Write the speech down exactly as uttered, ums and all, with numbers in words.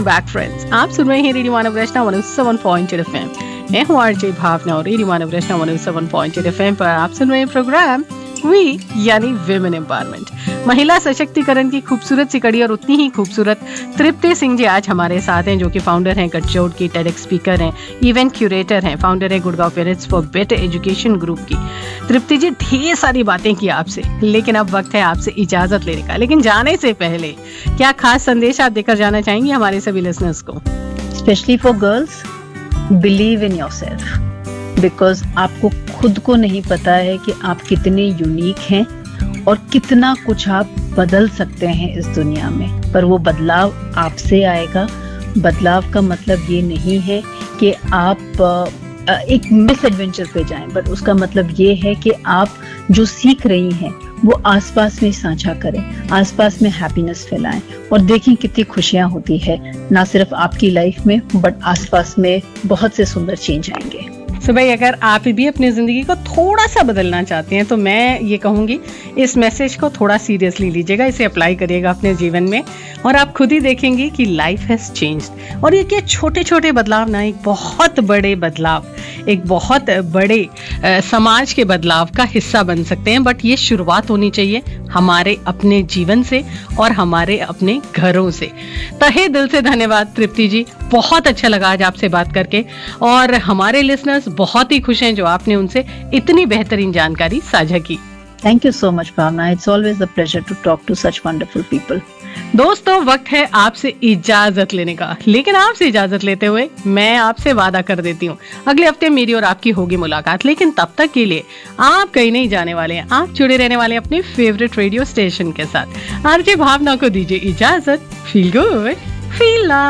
Back friends, आप सुन रहे हैं रेडियो मानव रचना one O seven point eight FM. मैं हूँ आरजे भावना और रेडियो मानव रचना one O seven point eight FM पर आप सुन रहे हैं प्रोग्राम वी यानी विमेन एम्पावरमेंट, महिला सशक्तिकरण की खूबसूरत सी कड़ी। और उतनी ही खूबसूरत तृप्ति सिंह जी आज हमारे साथ हैं, जो कि फाउंडर हैं गठजोड़ की, टेडेक्स स्पीकर हैं, इवेंट क्यूरेटर हैं, फाउंडर है Gurgaon parents for better education group की। तृप्ति जी, ढेर सारी बातें की आपसे, लेकिन अब वक्त है आपसे इजाजत लेने का। लेकिन जाने से पहले क्या खास संदेश आप देकर जाना चाहेंगी हमारे सभी लिसनर्स को? Specially for girls, believe in yourself, because आपको खुद को नहीं पता है कि आप कितने यूनिक हैं और कितना कुछ आप बदल सकते हैं इस दुनिया में। पर वो बदलाव आपसे आएगा। बदलाव का मतलब ये नहीं है कि आप एक मिस एडवेंचर पे जाएं, बट उसका मतलब ये है कि आप जो सीख रही हैं वो आसपास में साझा करें, आसपास में हैप्पीनेस फैलाएं और देखें कितनी खुशियां होती है, ना सिर्फ आपकी लाइफ में बट आसपास में बहुत से सुंदर चेंज आएंगे। तो भाई, अगर आप भी अपनी ज़िंदगी को थोड़ा सा बदलना चाहते हैं तो मैं ये कहूँगी, इस मैसेज को थोड़ा सीरियसली लीजिएगा, इसे अप्लाई करिएगा अपने जीवन में और आप खुद ही देखेंगे कि लाइफ हैज़ चेंज्ड। और ये क्या छोटे छोटे बदलाव ना, एक बहुत बड़े बदलाव, एक बहुत बड़े आ, समाज के बदलाव का हिस्सा बन सकते हैं। बट ये शुरुआत होनी चाहिए हमारे अपने जीवन से और हमारे अपने घरों से। तहे दिल से धन्यवाद तृप्ति जी, बहुत अच्छा लगा आज आपसे बात करके। और हमारे लिसनर्स बहुत ही खुश हैं जो आपने उनसे इतनी बेहतरीन जानकारी साझा की। Thank you so much Bhavna, it's always a pleasure to talk to such wonderful people. दोस्तों, वक्त है आपसे इजाजत लेने का, लेकिन आपसे इजाजत लेते हुए मैं आपसे वादा कर देती हूँ अगले हफ्ते मेरी और आपकी होगी मुलाकात। लेकिन तब तक के लिए आप कहीं नहीं जाने वाले हैं, आप जुड़े रहने वाले हैं अपने फेवरेट रेडियो स्टेशन के साथ। आरजे भावना को दीजिए इजाजत। Feel good, feel love.